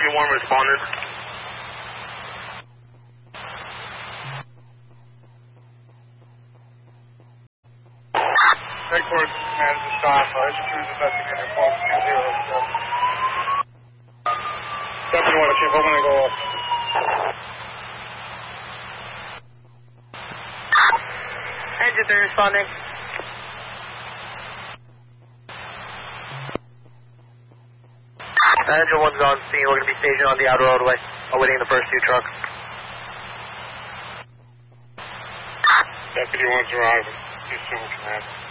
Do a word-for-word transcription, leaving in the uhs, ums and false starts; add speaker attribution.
Speaker 1: Deputy one responded. Headquarters command this time. Uh, Institute investigator four two zero seven. Deputy one, Chief, I'm going to go up.
Speaker 2: Engine three responding. Engine one's on scene. We're going to be stationed on the outer roadway, awaiting the first two trucks.
Speaker 1: Deputy one's arriving. Two civil command.